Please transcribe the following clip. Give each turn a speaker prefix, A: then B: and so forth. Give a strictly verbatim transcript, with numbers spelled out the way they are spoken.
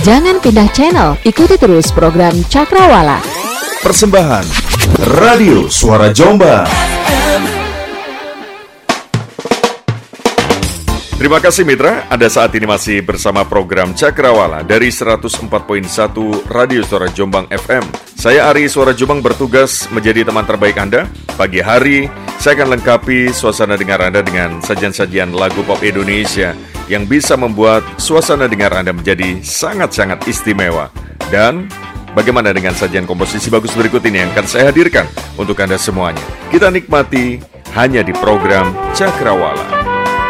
A: Jangan pindah channel, ikuti terus program Cakrawala.
B: Persembahan Radio Suara Jombang. Terima kasih mitra, Anda saat ini masih bersama program Cakrawala dari seratus empat koma satu Radio Suara Jombang F M. Saya Ari Suara Jombang bertugas menjadi teman terbaik Anda. Pagi hari, saya akan lengkapi suasana dengar Anda dengan sajian-sajian lagu pop Indonesia yang bisa membuat suasana dengar Anda menjadi sangat-sangat istimewa. Dan bagaimana dengan sajian komposisi bagus berikut ini yang akan saya hadirkan untuk Anda semuanya. Kita nikmati hanya di program Cakrawala.